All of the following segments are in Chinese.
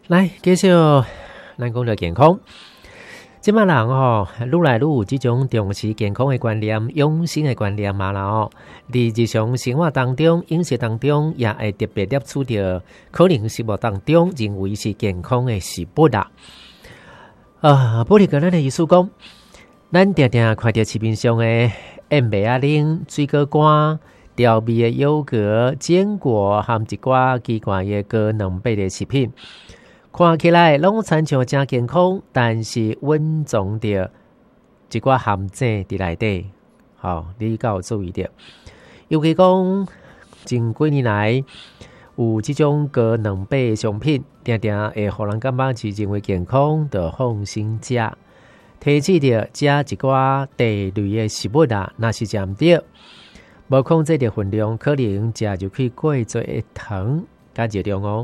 来，继续咱讲到健康。即摆人愈来愈有即种重视健康的观念、养生的观念嘛啦伫日常生活当中、饮食当中，也会特别摄取到可能食物当中认为是健康的食物啦。不如跟咱的医师讲，咱常常看到市面上的燕麦仔奶、水果干、调味的优格、坚果和一寡奇怪的高蛋白的食品。看起来拢亲像真健康，但是蕴藏着一寡陷阱伫内底。你敢有注意到？尤其讲近几年来，有即种高蛋白的商品，常常会互人感觉是认为健康，就放心食。提醒着食一寡地类的食物啦，若是食毋对，无控制着分量，可能食就去过多的糖加热量哦。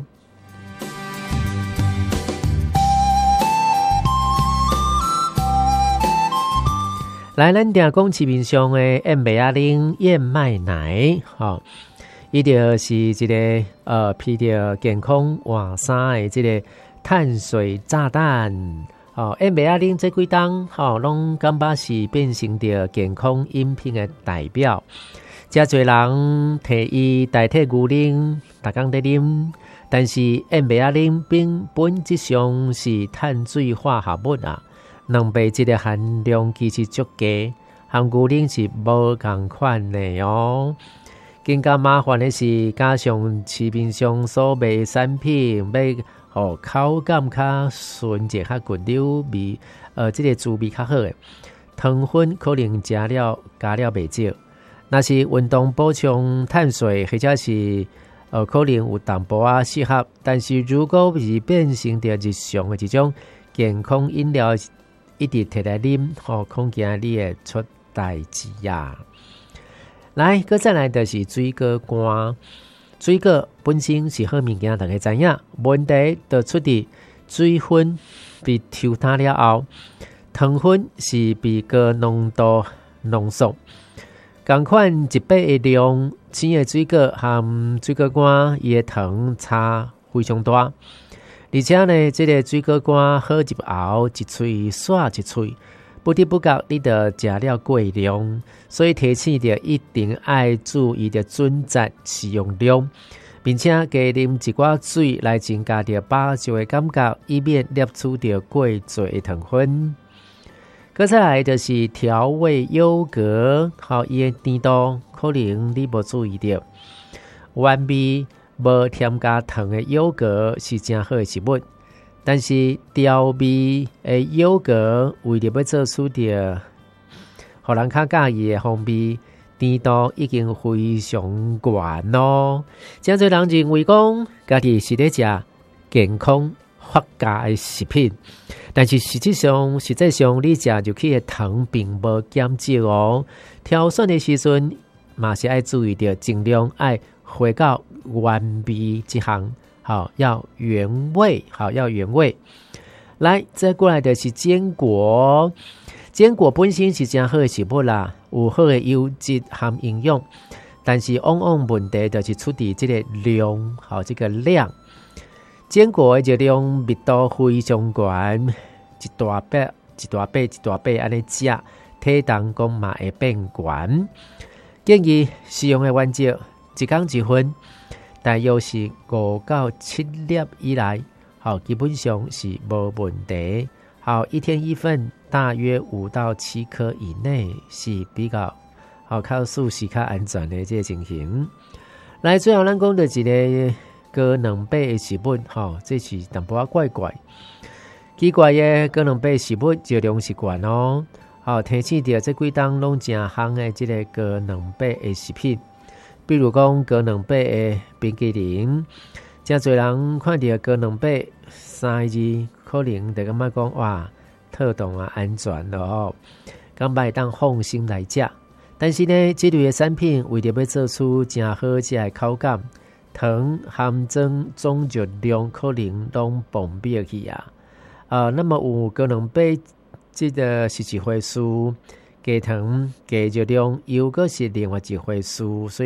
来，咱常讲市面上的燕麦仔奶、燕麦奶，伊就是一个披着健康换衫的这个碳水炸弹。燕麦仔奶这几冬，拢感觉是变成着健康饮品的代表。真侪人摕伊代替牛奶，逐工在啉。但是燕麦仔奶本质上是碳水化合物啊。蛋白质的含量其实足低，和牛奶是无同款的哦。更加麻烦的是，加上市面上所卖的产品，要口感较纯正、较骨溜味，这个滋味较好的糖分可能加了袂少。若是运动补充碳水，或者是可能有淡薄适合，但是如果是变成着日常的一种健康饮料，一直摕来啉，恐惊你会出代志呀！来，再来就是水果干。水果本身是好物件，大家知影。问题就出伫水分被抽干了后，糖分是被高浓度浓缩。同款一杯的量，青的水果和水果干，伊的糖差非常大。而且呢，这个水果干好入喉，一喙煞一喙，不知不觉你就食了过量，所以提醒着一定爱注意着准则使用量，并且加啉一寡水来增加着饱足的感觉，以免摄取着过多的糖分。再来就是调味优格，伊的甜度可能你无注意到，原味无添加糖的优格是真好的食物，但是调味的优格为了要做出的互人较介意的风味，甜度已经非常悬咯。真侪人认为讲家己是咧食健康发家的食品，但是实际上你食入去的糖并无减少哦。挑选的时阵嘛是爱注意到尽量爱回到原味这项，要原味，要原味。来，再过来的是坚果，坚果本身是真好的食物啦，有好的优质和营养，但是往往问题就是出伫这个量，这个量。坚果的热量密度非常悬，一大杯安尼食，体重讲嘛会变悬。建议使用的原则，一天一份，大约是5到7粒以内，基本上是无问题。一天一份，大约5到7颗以内是比较较舒适、较安全的这个情形。来，最后咱讲到一个高蛋白的食物，这是淡薄仔怪怪、奇怪的高蛋白食物，热量是悬哦。提醒到这几冬拢真夯的这个高蛋白的食品，比如讲高蛋白的冰淇淋，真侪人看到高蛋白3个字，可能就感觉讲哇，特动啊安全咯，感觉会当放心来食。但是呢，这类的产品为了要做出真好食的口感，糖含总热量可能拢崩灭去啊。那么有高蛋白这个是一回事，加糖加热量又个是另外一回事，所以